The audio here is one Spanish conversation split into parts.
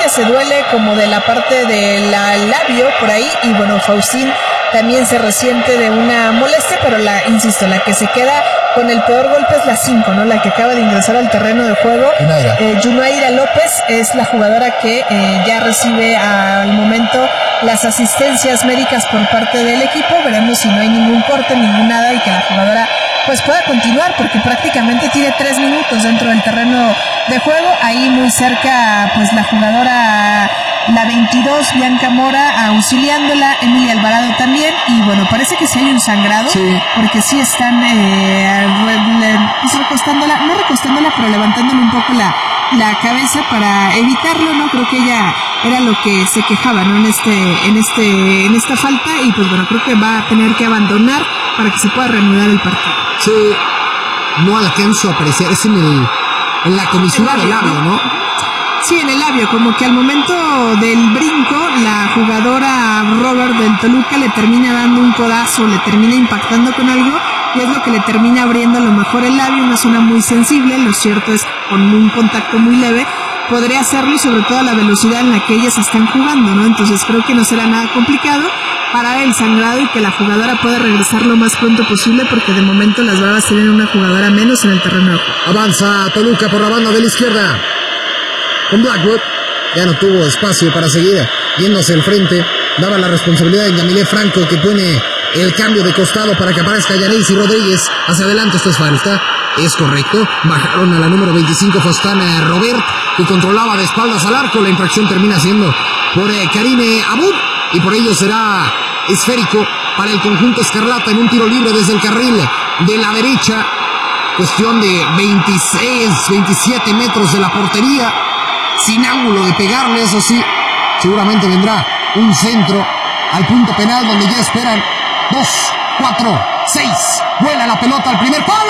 que se duele como de la parte del labio por ahí, y bueno, Faustín también se resiente de una molestia, pero insisto, la que se queda con el peor golpe es la 5, ¿no? La que acaba de ingresar al terreno de juego. Yunaira López es la jugadora que ya recibe al momento las asistencias médicas por parte del equipo. Veremos si no hay ningún corte, ningún nada, y que la jugadora pues pueda continuar, porque prácticamente tiene 3 minutos dentro del terreno de juego. Ahí muy cerca pues la jugadora, la 22, Bianca Mora, auxiliándola, Emilia Alvarado también, y bueno, parece que sí hay un sangrado, sí, porque sí están recostándola, no recostándola, pero levantándole un poco la cabeza para evitarlo, ¿no? Creo que ella era lo que se quejaba, ¿no? En esta falta, y pues bueno, creo que va a tener que abandonar para que se pueda reanudar el partido. Sí, no alcanzo a apreciar, es en la comisura del labio, ¿no? Sí, en el labio, como que al momento del brinco, la jugadora Robert del Toluca le termina dando un codazo, le termina impactando con algo, y es lo que le termina abriendo a lo mejor el labio, una zona muy sensible. Lo cierto es que con un contacto muy leve podría hacerlo, sobre todo a la velocidad en la que ellas están jugando, ¿no? Entonces creo que no será nada complicado parar el sangrado y que la jugadora pueda regresar lo más pronto posible, porque de momento las Bravas tienen una jugadora menos en el terreno de juego. Avanza Toluca por la banda de la izquierda con Blackwood, ya no tuvo espacio para seguir yéndose al frente. Daba la responsabilidad de Yamile Franco, que pone el cambio de costado para que aparezca Yaneisi Rodríguez hacia adelante. Esto es falta, es correcto. Bajaron a la número 25 Faustana Robert, que controlaba de espaldas al arco. La infracción termina siendo por Karine Abud, y por ello será esférico para el conjunto escarlata en un tiro libre desde el carril de la derecha. Cuestión de 27 metros de la portería, sin ángulo de pegarle, eso sí. Seguramente vendrá un centro al punto penal, donde ya esperan 2, 4, 6. Vuela la pelota al primer palo.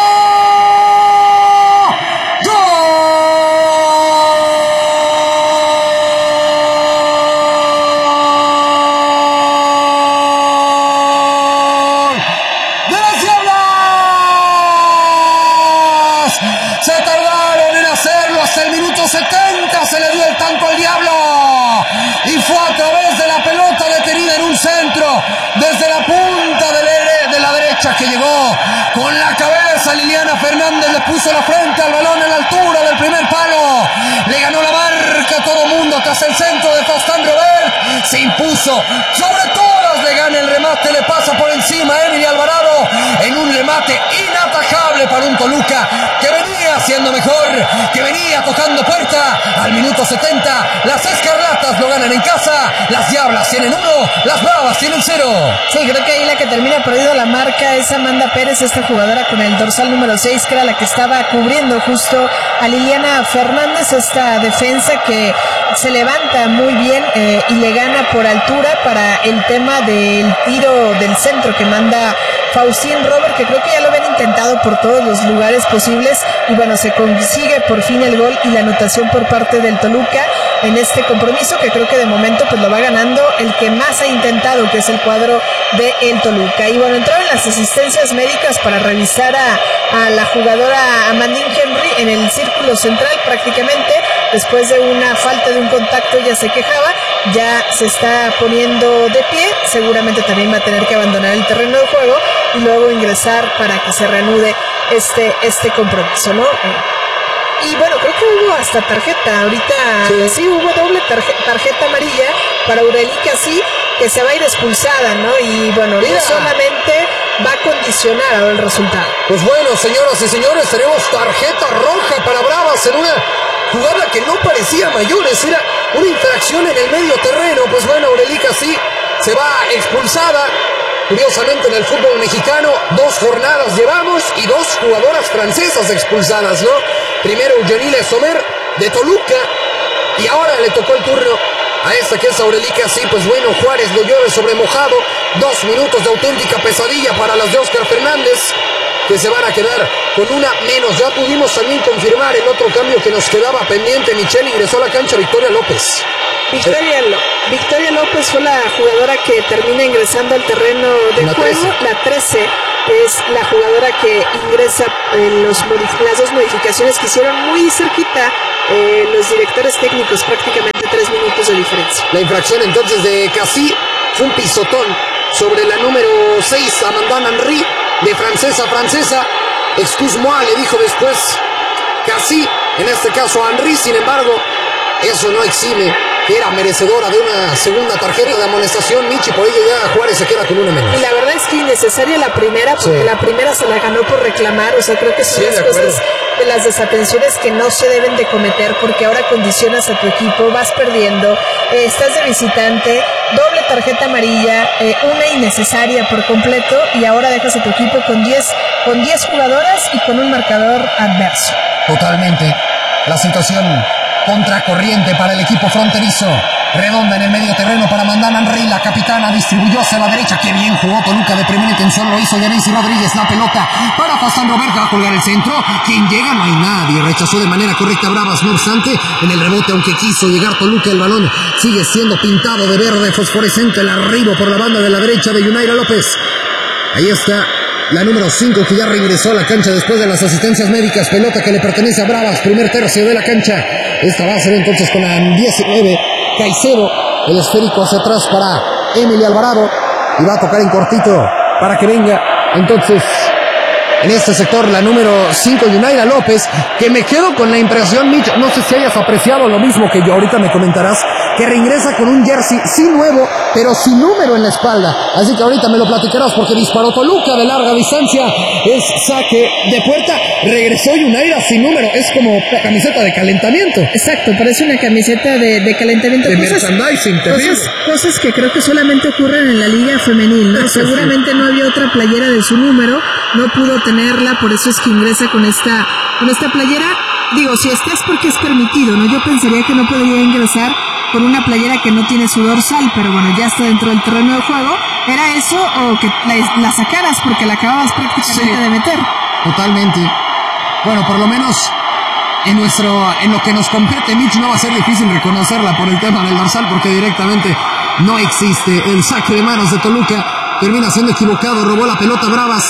Se le dio el tanto al diablo y fue a través de la pelota detenida en un centro desde la punta de la derecha, que llegó con la cabeza. Liliana Fernández le puso la frente al balón a la altura del primer palo, le ganó la marca a todo mundo tras el centro de Faustán Robert, se impuso sobre todas, le gana el remate, le pasa por encima a Emilia Alvarado en un remate inatajable para un Toluca que venía siendo mejor, que venía tocando puerta. Al minuto 70, las escarlatas lo ganan en casa, las diablas tienen 1, las bravas tienen 0. Sí, creo que ahí la que termina perdiendo la marca es Amanda Pérez, esta jugadora con el dorsal número 6, que era la que estaba cubriendo justo a Liliana Fernández, esta defensa que se levanta muy bien y le gana por altura para el tema del tiro del centro que manda Faustín Robert, que creo que ya lo habían intentado por todos los lugares posibles, y bueno, se consigue por fin el gol y la anotación por parte del Toluca en este compromiso, que creo que de momento pues lo va ganando el que más ha intentado, que es el cuadro de el Toluca. Y bueno, entraron las asistencias médicas para revisar a la jugadora Amandine Henry en el círculo central. Prácticamente después de una falta de un contacto ella se quejaba, ya se está poniendo de pie, seguramente también va a tener que abandonar el terreno de juego y luego ingresar para que se reanude este compromiso, ¿no? Y bueno, creo que hubo hasta tarjeta ahorita, sí hubo doble tarjeta amarilla para Aurelica, sí, que se va a ir expulsada, ¿no? Y bueno, no solamente va a condicionar el resultado. Pues bueno, señoras y señores, tenemos tarjeta roja para Bravas en una jugada que no parecía mayores, era una infracción en el medio terreno. Pues bueno, Aurelica sí se va expulsada. Curiosamente, en el fútbol mexicano 2 jornadas llevamos y 2 jugadoras francesas expulsadas, ¿no? Primero Eugenie Sommer de Toluca, y ahora le tocó el turno a esta que es Aurelica. Sí, pues bueno, Juárez lo llueve sobre mojado. 2 minutos de auténtica pesadilla para las de Oscar Fernández, que se van a quedar con una menos. Ya pudimos también confirmar el otro cambio que nos quedaba pendiente. Michelle ingresó a la cancha, Victoria López. Victoria López fue la jugadora que termina ingresando al terreno de juego. La 13 es la jugadora que ingresa en las 2 modificaciones que hicieron muy cerquita los directores técnicos prácticamente 3 minutos de diferencia. La infracción entonces de Cassie fue un pisotón sobre la número 6, Amanda Henry, de francesa a francesa. Excuse-moi, le dijo después Cassie, en este caso a Henry. Sin embargo, eso no exime que era merecedora de una segunda tarjeta de amonestación, Michi. Por ello ya Juárez se queda con una menos. Y la verdad es que innecesaria la primera, porque la primera se la ganó por reclamar. O sea, creo que son las cosas de las desatenciones que no se deben de cometer, porque ahora condicionas a tu equipo, vas perdiendo, estás de visitante, doble tarjeta amarilla, una innecesaria por completo, y ahora dejas a tu equipo con 10 jugadoras y con un marcador adverso. Totalmente. La situación contracorriente para el equipo fronterizo. Redonda en el medio terreno para Amanda Henry, la capitana distribuyó hacia la derecha. Qué bien jugó Toluca de primera intención, lo hizo Yanissi Rodríguez. La pelota para Fastán Robert, va a colgar el centro. Quien llega, no hay nadie. Rechazó de manera correcta Bravas. No obstante, en el rebote, aunque quiso llegar Toluca, el balón sigue siendo pintado de verde fosforescente. El arribo por la banda de la derecha de Yunaira López. Ahí está la número 5, que ya regresó a la cancha después de las asistencias médicas. Pelota que le pertenece a Bravas, primer tercio de la cancha. Esta va a ser entonces con la 19, Caicedo. El esférico hacia atrás para Emily Alvarado, y va a tocar en cortito para que venga entonces en este sector la número 5, Yunaira López, que me quedo con la impresión, Mitch, no sé si hayas apreciado lo mismo que yo, ahorita me comentarás, que reingresa con un jersey sí nuevo, pero sin número en la espalda. Así que ahorita me lo platicarás, porque disparó Toluca de larga distancia, es saque de puerta, regresó Yunaira sin número, es como camiseta de calentamiento. Exacto, parece una camiseta de calentamiento. De merchandising, cosas que creo que solamente ocurren en la liga femenil, ¿no? Seguramente no había otra playera de su número, no pudo tenerla, por eso es que ingresa con esta playera. Digo, si está es porque es permitido, ¿no? Yo pensaría que no podría ingresar con una playera que no tiene su dorsal, pero bueno, ya está dentro del terreno de juego. ¿Era eso o que la sacaras porque la acababas prácticamente de meter? Totalmente. Bueno, por lo menos en lo que nos compete, Mitch, no va a ser difícil reconocerla por el tema del dorsal, porque directamente no existe. El saque de manos de Toluca termina siendo equivocado, robó la pelota Bravas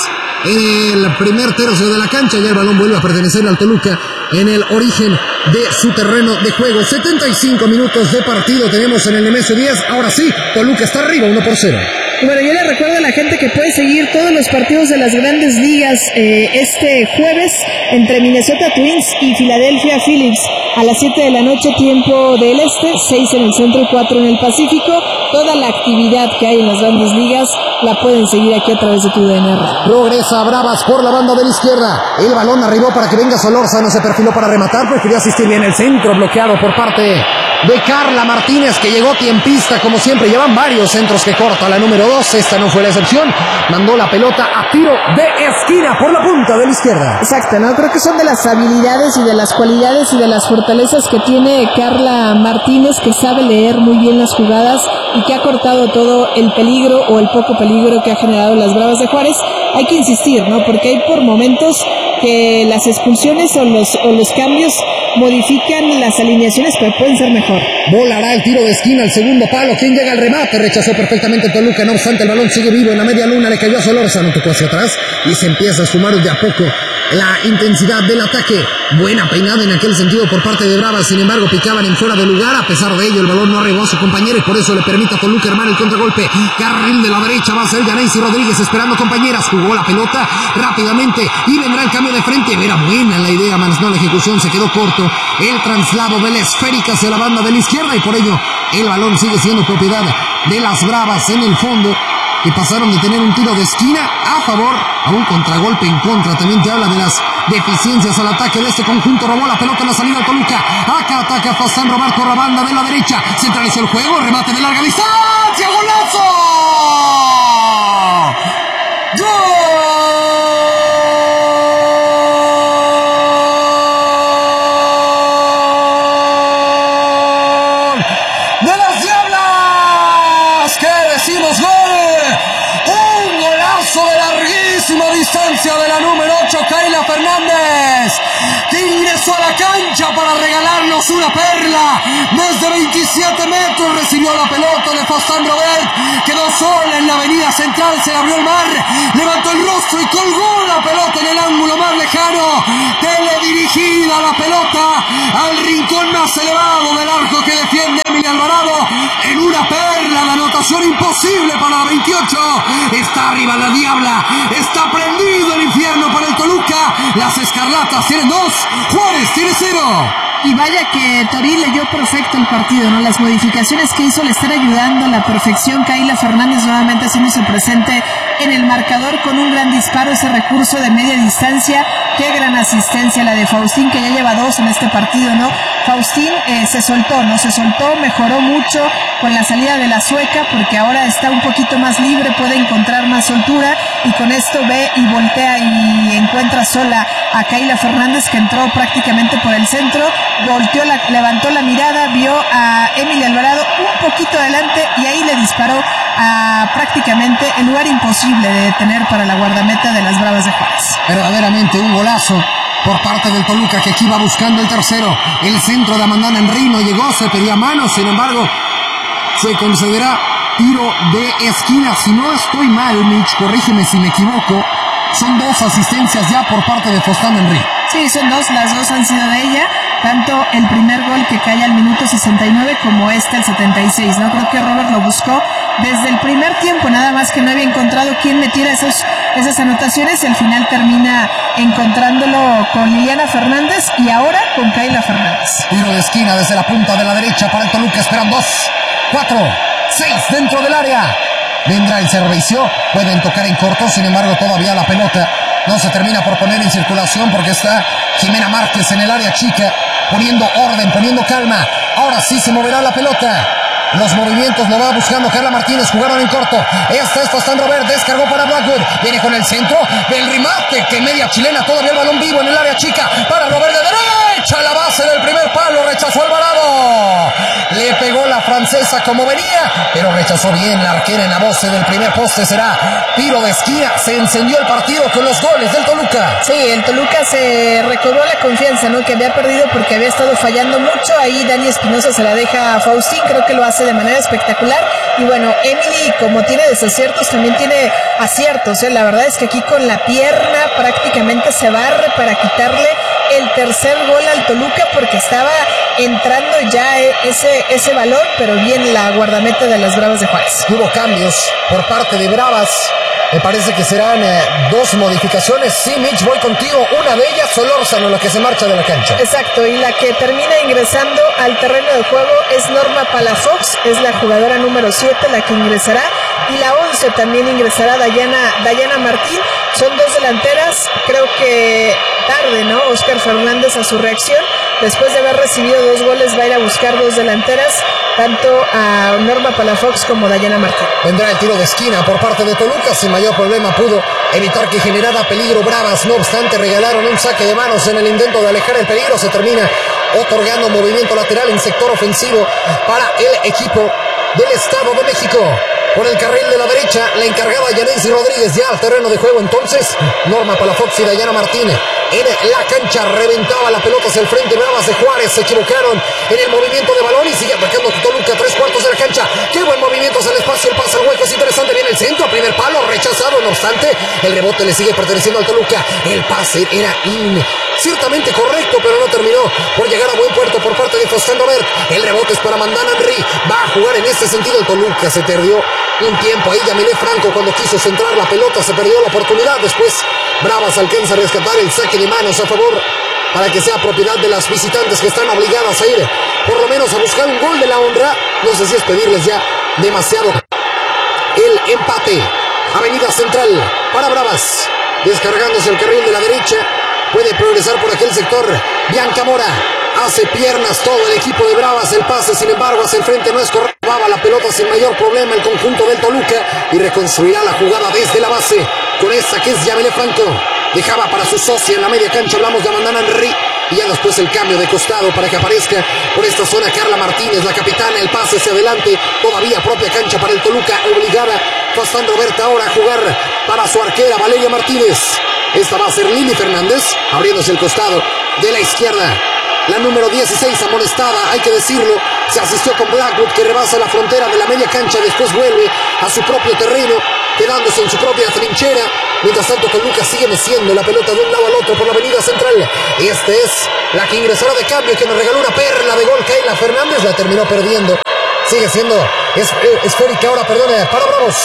en el primer tercio de la cancha, y el balón vuelve a pertenecer al Toluca en el origen de su terreno de juego. 75 minutos de partido tenemos en el Nemesio 10. Ahora sí, Toluca está arriba 1-0. Bueno, yo le recuerdo a la gente que puede seguir todos los partidos de las grandes ligas este jueves entre Minnesota Twins y Philadelphia Phillies a las 7 de la noche, tiempo del este, 6 en el centro y 4 en el Pacífico. Toda la actividad que hay en las grandes ligas la pueden seguir aquí a través de tu DNR. Progresa Bravas por la banda de la izquierda. El balón arribó para que venga Solórzano, se perfiló para rematar, pero quería asistir bien el centro, bloqueado por parte de Carla Martínez, que llegó tiempista como siempre. Llevan varios centros que corta la número 2, esta no fue la excepción. Mandó la pelota a tiro de esquina por la punta de la izquierda. Exacto, ¿no? Creo que son de las habilidades y de las cualidades y de las fortalezas que tiene Carla Martínez, que sabe leer muy bien las jugadas y que ha cortado todo el peligro o el poco peligro que ha generado las Bravas de Juárez. Hay que insistir, ¿no? Porque hay por momentos que las expulsiones o los cambios modifican las alineaciones, pero pueden ser mejor. Volará el tiro de esquina al segundo palo. ¿Quién llega al remate? Rechazó perfectamente Toluca. No obstante, el balón sigue vivo en la media luna. Le cayó a Solórzano, tocó hacia atrás y se empieza a sumar de a poco la intensidad del ataque. Buena peinada en aquel sentido por parte de Bravas. Sin embargo, picaban en fuera de lugar. A pesar de ello, el balón no arribó a su compañero y por eso le permite a Toluca armar el contragolpe. Carril de la derecha, va a ser Yanissi Rodríguez esperando compañeras. Jugó la pelota rápidamente y vendrá el cambio de frente. Era buena la idea, más no la ejecución, se quedó corto. El traslado de la esférica hacia la banda de la izquierda y por ello el balón sigue siendo propiedad de las Bravas en el fondo, que pasaron de tener un tiro de esquina a favor a un contragolpe en contra. También te habla de las deficiencias al ataque de este conjunto. Robó la pelota en la salida de Toluca. Acá ataca Fastán Robert por la banda de la derecha. Centralizó el juego. Remate de larga distancia. ¡Golazo! ¡Gol! ¡De las Diablas! ¿Qué decimos? ¡Gol! ¡Un golazo de larguísima distancia de la número 8, Kayla Fernández, que ingresó a la cancha para regalarnos una perla! Más de 27 metros recibió la pelota de Fastán Robert, quedó sola en la avenida central, se le abrió el mar, levantó el rostro y colgó la pelota en el ángulo más lejano, teledirigida la pelota al rincón más elevado del arco que defiende imposible para la 28. Está arriba la Diabla. Está prendido el infierno para el Toluca. Las Escarlatas tienen 2. Juárez tiene 0. Y vaya que Tori leyó perfecto el partido, ¿no? Las modificaciones que hizo le están ayudando a la perfección. Kayla Fernández nuevamente haciéndose presente en el marcador con un gran disparo, ese recurso de media distancia. Qué gran asistencia la de Faustín, que ya lleva 2 en este partido, ¿no? Faustín se soltó, mejoró mucho con la salida de la sueca, porque ahora está un poquito más libre, puede encontrar más soltura, y con esto ve y voltea y encuentra sola a Kayla Fernández, que entró prácticamente por el centro, volteó, levantó la mirada, vio a Emily Alvarado un poquito adelante y ahí le disparó a prácticamente el lugar imposible de detener para la guardameta de las Bravas de Juárez. Verdaderamente un golazo por parte del Toluca, que aquí va buscando el tercero. El centro de Amandana Henry no llegó, se pedía mano, sin embargo se concederá tiro de esquina. Si no estoy mal, Mitch, corrígeme si me equivoco, son 2 asistencias ya por parte de Faustín Henry. Sí, son 2, las 2 han sido de ella, tanto el primer gol que cae al minuto 69 como el 76, ¿no? Creo que Robert lo buscó desde el primer tiempo, nada más que no había encontrado quién metiera esas anotaciones, y al final termina encontrándolo con Liliana Fernández y ahora con Kayla Fernández. Tiro de esquina desde la punta de la derecha para el Toluca, esperan 2, 4, 6 dentro del área. Vendrá el servicio, pueden tocar en corto, sin embargo todavía la pelota no se termina por poner en circulación, porque está Jimena Márquez en el área chica, poniendo orden, poniendo calma. Ahora sí se moverá la pelota. Los movimientos lo va buscando Carla Martínez, jugaron en corto. Esta es Faustín Robert, descargó para Blackwood, viene con el centro, el remate, que media chilena, todavía el balón vivo en el área chica, para Robert de derecha, la base del primer palo, rechazó Alvarado. Le pegó la francesa como venía, pero rechazó bien la arquera en la base del primer poste. Será tiro de esquina. Se encendió el partido con los goles del Toluca. Sí, el Toluca se recobró la confianza, ¿no? Que había perdido porque había estado fallando mucho. Ahí Dani Espinosa se la deja a Faustín, creo que lo hace de manera espectacular. Y bueno, Emily, como tiene desaciertos, también tiene aciertos, ¿eh? La verdad es que aquí con la pierna prácticamente se barre para quitarle el tercer gol al Toluca, porque estaba entrando ya ese balón, pero bien la guardameta de las Bravas de Juárez. Hubo cambios por parte de Bravas. Me parece que serán 2 modificaciones. Sí, Mitch, voy contigo. Una de ellas, Solórzano, la que se marcha de la cancha. Exacto, y la que termina ingresando al terreno de juego es Norma Palafox, es la jugadora número 7 la que ingresará, y la 11 también ingresará Dayana Martín. Son 2 delanteras, creo que tarde, ¿no? Oscar Fernández a su reacción, después de haber recibido 2 goles, va a ir a buscar 2 delanteras, tanto a Norma Palafox como Dayana Martín. Vendrá el tiro de esquina por parte de Toluca, sin mayor problema pudo evitar que generara peligro Bravas. No obstante, regalaron un saque de manos en el intento de alejar el peligro. Se termina otorgando movimiento lateral en sector ofensivo para el equipo del Estado de México. Por el carril de la derecha, la encargada Yanesi Rodríguez ya al terreno de juego. Entonces, Norma Palafox y Dayana Martínez en la cancha, reventaba la pelota hacia el frente. Bravas de Juárez se equivocaron en el movimiento de balón y sigue atacando Toluca, 3/4 de la cancha. Qué buen movimiento hacia el espacio, el pase al hueco es interesante, viene el centro, primer palo, rechazado. No obstante, el rebote le sigue perteneciendo al Toluca. El pase era ciertamente correcto, pero no terminó por llegar a buen puerto por parte de Faustín Robert. El rebote es para Amandana Henry, va a jugar en este sentido el Toluca. Se perdió un tiempo ahí Yamile Franco cuando quiso centrar la pelota, se perdió la oportunidad. Después Bravas alcanza a rescatar el saque de manos a favor para que sea propiedad de las visitantes, que están obligadas a ir por lo menos a buscar un gol de la honra. No sé si es pedirles ya demasiado. El empate, avenida central para Bravas, descargándose el carril de la derecha, puede progresar por aquel sector. Bianca Mora hace piernas todo el equipo de Bravas. El pase, sin embargo, hacia el frente no es correcto. Va la pelota sin mayor problema el conjunto del Toluca y reconstruirá la jugada desde la base con esta que es Yamile Franco. Dejaba para su socia en la media cancha, hablamos de Amandana Henry, y ya después el cambio de costado para que aparezca por esta zona Carla Martínez, la capitana. El pase hacia adelante, todavía propia cancha para el Toluca, obligada Faustín Roberta ahora a jugar para su arquera Valeria Martínez. Esta va a ser Lili Fernández, abriéndose el costado de la izquierda. La número 16 amonestada, hay que decirlo, se asistió con Blackwood, que rebasa la frontera de la media cancha, después vuelve a su propio terreno, quedándose en su propia trinchera. Mientras tanto, Toluca sigue meciendo la pelota de un lado al otro por la avenida central. Esta es la que ingresará de cambio, que nos regaló una perla de gol. Kayla Fernández la terminó perdiendo. sigue siendo esférica ahora, para Bravos.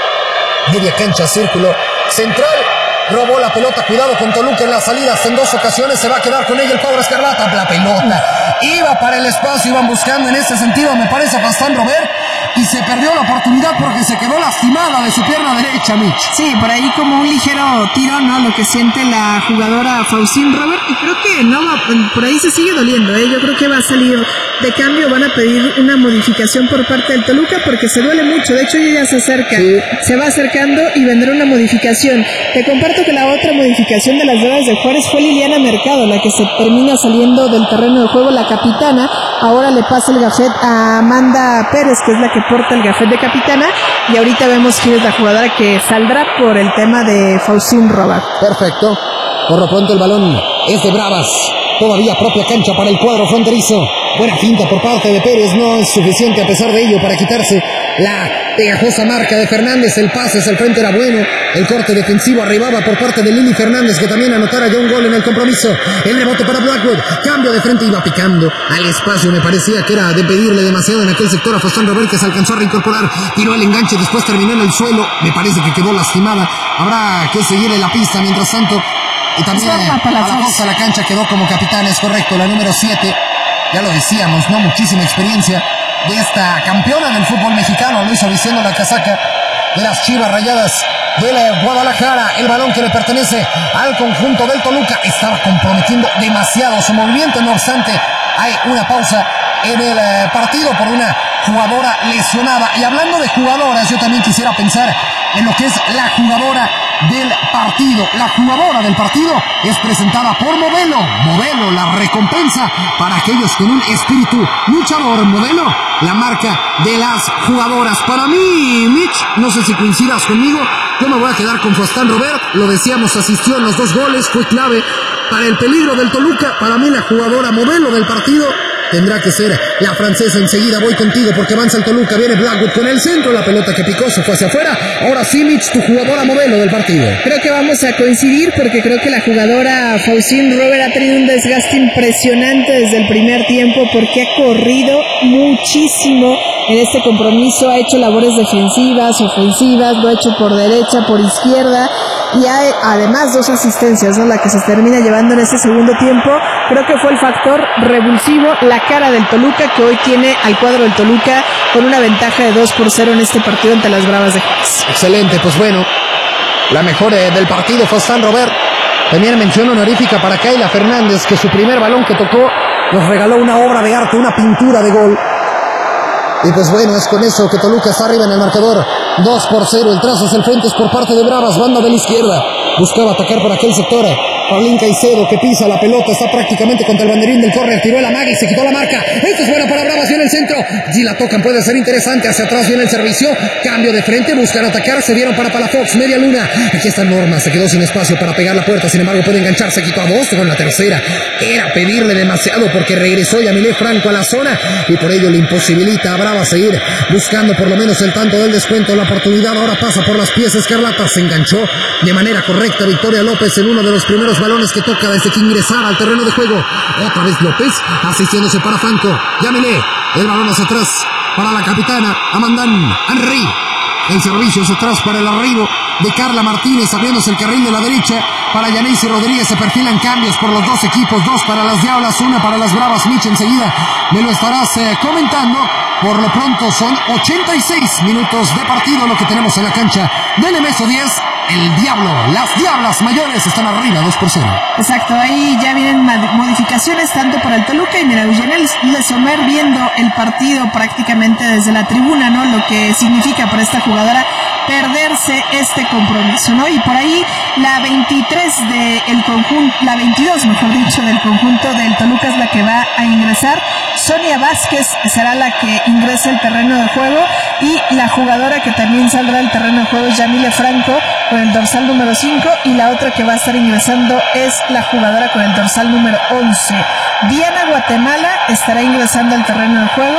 Media cancha, círculo central. Robó la pelota, cuidado con Toluca en las salidas en 2 ocasiones, se va a quedar con ella el cuadro escarlata. La pelota iba para el espacio, iban buscando en este sentido, me parece, a Fastán Robert, y se perdió la oportunidad porque se quedó lastimada de su pierna derecha, Mitch. Sí, por ahí como un ligero tirón, ¿no? Lo que siente la jugadora Faustín Robert, y creo que no va, por ahí se sigue doliendo, ¿eh? Yo creo que va a salir de cambio, van a pedir una modificación por parte del Toluca porque se duele mucho, de hecho ella ya se acerca, sí. Se va acercando y vendrá una modificación. Te comparto que la otra modificación de las Bravas de Juárez fue Liliana Mercado, la que se termina saliendo del terreno de juego, la capitana. Ahora le pasa el gafet a Amanda Pérez, que es la que porta el gafet de capitana, y ahorita vemos quién es la jugadora que saldrá por el tema de Faustín Robert. Perfecto, por lo pronto el balón es de Bravas, todavía propia cancha para el cuadro fronterizo. Buena finta por parte de Pérez, no es suficiente a pesar de ello para quitarse la pegajosa marca de Fernández. El pase hacia el frente era bueno, el corte defensivo arribaba por parte de Lili Fernández, que también anotara ya un gol en el compromiso. El rebote para Blackwood, cambio de frente, iba picando al espacio, me parecía que era de pedirle demasiado en aquel sector a Fastán Robert, que se alcanzó a reincorporar, tiró el enganche, después terminó en el suelo, me parece que quedó lastimada. Habrá que seguirle la pista mientras tanto, y también a la voz a la cancha quedó como capitán, es correcto, la número 7. Ya lo decíamos, ¿no? Muchísima experiencia de esta campeona del fútbol mexicano, lo hizo vistiendo la casaca de las Chivas Rayadas del Guadalajara. El balón que le pertenece al conjunto del Toluca estaba comprometiendo demasiado su movimiento, no obstante, hay una pausa en el partido por una jugadora lesionada. Y hablando de jugadoras, yo también quisiera pensar en lo que es la jugadora del partido. La jugadora del partido es presentada por Modelo. Modelo, la recompensa para aquellos con un espíritu luchador. Modelo, la marca de las jugadoras. Para mí, Mitch, no sé si coincidas conmigo, yo me voy a quedar con Fastán Robert. Lo decíamos, asistió en los 2 goles, fue clave para el peligro del Toluca. Para mí la jugadora modelo del partido tendrá que ser la francesa. Enseguida voy contigo porque avanza el Toluca, viene Blackwood con el centro, la pelota que picó se fue hacia afuera. Ahora sí, Mitch, tu jugadora modelo del partido. Creo que vamos a coincidir porque creo que la jugadora Faustín Robert ha tenido un desgaste impresionante desde el primer tiempo porque ha corrido muchísimo en este compromiso, ha hecho labores defensivas, ofensivas, lo ha hecho por derecha, por izquierda, y hay además 2 asistencias, ¿no? La que se termina llevando en este segundo tiempo, creo que fue el factor revulsivo, la cara del Toluca, que hoy tiene al cuadro del Toluca con una ventaja de 2-0 en este partido ante las Bravas de Juárez. Excelente, pues bueno, la mejor del partido fue Fastán Robert. También mención honorífica para Kayla Fernández, que su primer balón que tocó nos regaló una obra de arte, una pintura de gol. Y pues bueno, es con eso que Toluca está arriba en el marcador, 2-0. El trazo hacia el frente es por parte de Bravas, banda de la izquierda, buscaba atacar por aquel sector. Paulín Caicedo, que pisa la pelota, está prácticamente contra el banderín del córner, tiró el amague y se quitó la marca. Esta es buena para Bravas, viene el centro, si la tocan puede ser interesante, hacia atrás viene el servicio, cambio de frente, buscan atacar, se dieron para Palafox, media luna, aquí está Norma, se quedó sin espacio para pegar la puerta, sin embargo puede enganchar, se quitó a 2 con la tercera, era pedirle demasiado porque regresó Yamilé Franco a la zona y por ello le imposibilita a Bravas seguir buscando por lo menos el tanto del descuento. La oportunidad ahora pasa por las pies escarlatas, se enganchó de manera correcta Victoria López en uno de los primeros balones que toca desde que ingresara al terreno de juego. Otra vez López asistiéndose para Franco, Yamilé, el balón hacia atrás para la capitana Amandán Henry, el servicio hacia atrás para el arribo de Carla Martínez, abriéndose el carril de la derecha para Yaneisy Rodríguez. Se perfilan cambios por los 2 equipos, 2 para las Diablas, 1 para las Bravas. Mitch, enseguida me lo estarás comentando. Por lo pronto son 86 minutos de partido lo que tenemos en la cancha del MSO 10. El Diablo, las Diablas mayores están arriba 2-0. Exacto, ahí ya vienen modificaciones tanto para el Toluca, y mira, Eugene Lesomer viendo el partido prácticamente desde la tribuna, ¿no? Lo que significa para esta jugadora perderse este compromiso, ¿no? Y por ahí la 23 del conjunto, la 22 mejor dicho, del conjunto del Toluca es la que va a ingresar. Sonia Vázquez será la que ingrese al terreno de juego, y la jugadora que también saldrá al terreno de juego es Yamile Franco con el dorsal número 5, y la otra que va a estar ingresando es la jugadora con el dorsal número 11. Diana Guatemala estará ingresando al terreno de juego.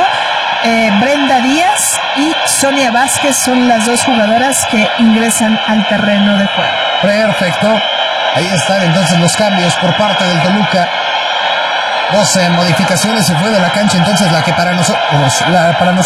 Brenda Díaz y Sonia Vázquez son las 2 jugadoras que ingresan al terreno de juego. Perfecto, ahí están entonces los cambios por parte del Toluca. 12 modificaciones, se fue de la cancha entonces la que para nosotros